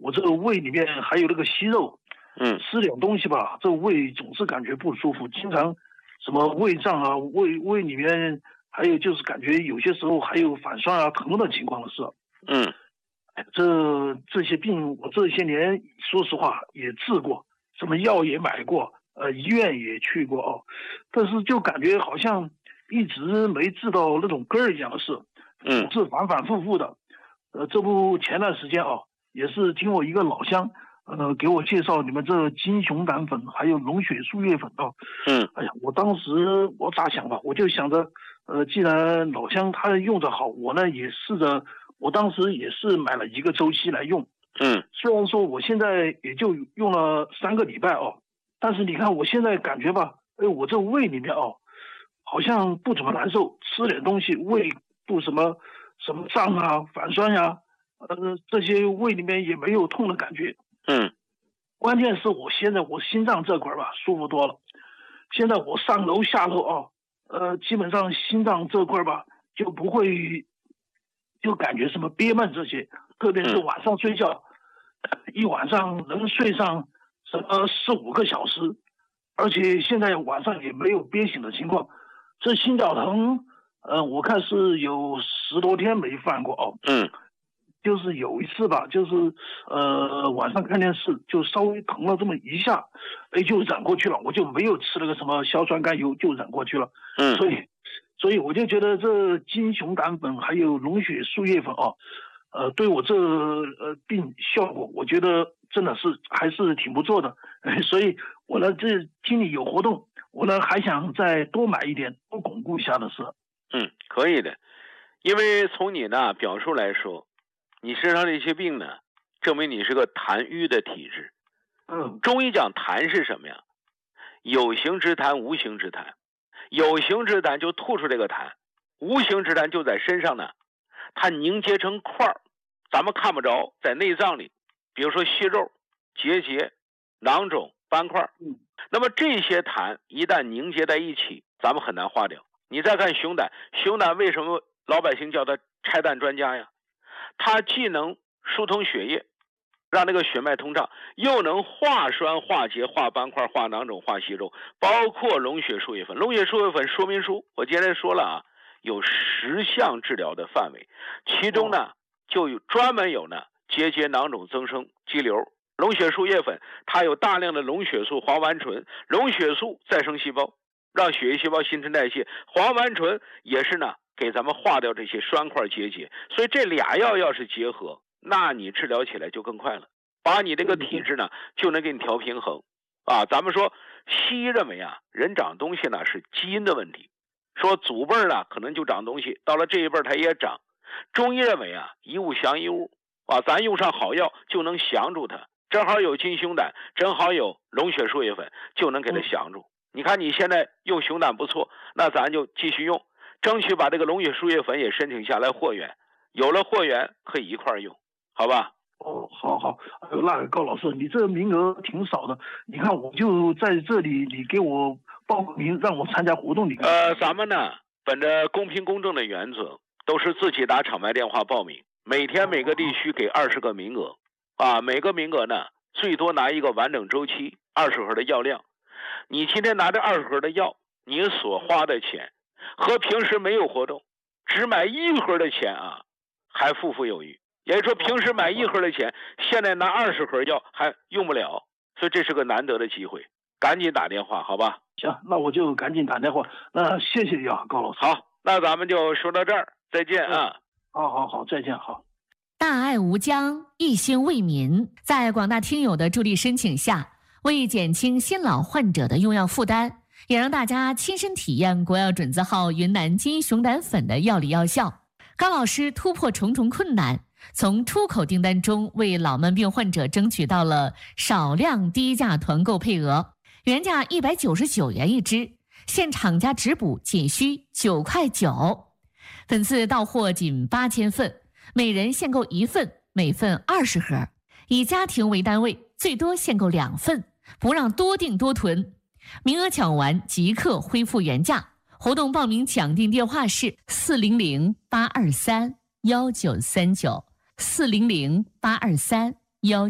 我这个胃里面还有那个息肉，吃点东西吧，这胃总是感觉不舒服，经常什么胃胀啊，胃里面还有就是感觉有些时候还有反酸啊、疼的情况的是。这些病我这些年说实话也治过，什么药也买过，医院也去过哦，但是就感觉好像一直没治到那种根儿一样的事，总是反反复复的。这不前段时间也是听我一个老乡，给我介绍你们这金熊胆粉还有龙血树叶粉哎呀，我当时我咋想吧，我就想着，既然老乡他用着好，我呢也试着。我当时也是买了一个周期来用，虽然说我现在也就用了3个礼拜但是你看我现在感觉吧，我这胃里面好像不怎么难受，吃点东西胃不什么胀啊、反酸呀，这些胃里面也没有痛的感觉，关键是我现在我心脏这块吧舒服多了，现在我上楼下楼基本上心脏这块吧就不会。就感觉什么憋闷这些，特别是晚上睡觉，一晚上能睡上什么4、5个小时，而且现在晚上也没有憋醒的情况。这心绞疼，我看是有10多天没犯过就是有一次吧，就是晚上看电视就稍微疼了这么一下，就忍过去了，我就没有吃那个什么硝酸甘油，就忍过去了。所以我就觉得这金熊胆粉还有龙血树叶粉对我这病效果，我觉得真的是还是挺不错的。所以我呢这心里有活动，我呢还想再多买一点，多巩固一下的是。 可以的，因为从你的表述来说，你身上这些病呢，证明你是个痰瘀的体质。中医讲痰是什么呀？有形之痰，无形之痰。有形之痰就吐出这个痰，无形之痰就在身上呢，它凝结成块儿，咱们看不着，在内脏里，比如说息肉、结节、囊肿、斑块。那么这些痰一旦凝结在一起，咱们很难化掉。你再看熊胆，熊胆为什么老百姓叫它拆弹专家呀？它既能疏通血液，让那个血脉通畅，又能化栓、化结、化斑块、化囊肿、化息肉，包括龙血树叶粉。龙血树叶粉说明书我今天说了有10项治疗的范围，其中呢就专门有结节、囊肿增生、肌瘤。龙血树叶粉它有大量的龙血素、黄烷醇，龙血素再生细胞，让血液细胞新陈代谢，黄烷醇也是给咱们化掉这些栓块结节。所以这俩药要是结合，那你治疗起来就更快了，把你这个体质呢就能给你调平衡咱们说西医认为人长东西呢是基因的问题，说祖辈呢可能就长东西，到了这一辈它也长。中医认为一物降一物咱用上好药就能降住它，正好有金熊胆，正好有龙血树叶粉，就能给它降住。你看你现在用熊胆不错，那咱就继续用，争取把这个龙血树叶粉也申请下来货源，有了货源可以一块用，好吧？ 好，那高老师，你这名额挺少的，你看我就在这里，你给我报个名，让我参加活动。 咱们呢，本着公平公正的原则，都是自己打场外电话报名，每天每个地区给20个名额每个名额呢最多拿一个完整周期20盒的药量。你今天拿这20盒的药，你所花的钱和平时没有活动只买1盒的钱还富富有余。也就是说平时买1盒的钱，现在拿20盒药还用不了，所以这是个难得的机会，赶紧打电话好吧？ 行，那我就赶紧打电话。那谢谢你高老师。 好，那咱们就说到这儿，再见好，再见。好。 大爱无疆，一心为民，在广大听友的助力申请下，为减轻新老患者的用药负担，也让大家亲身体验国药准字号云南金熊胆粉的药理药效。高老师突破重重困难，从出口订单中为老慢病患者争取到了少量低价团购配额，原价199元一支，现厂家直补仅需9块9，本次到货仅8000份，每人限购1份，每份20盒，以家庭为单位，最多限购2份，不让多订多囤，名额抢完即刻恢复原价。活动报名抢订电话是400-823-1939，400-823-1939。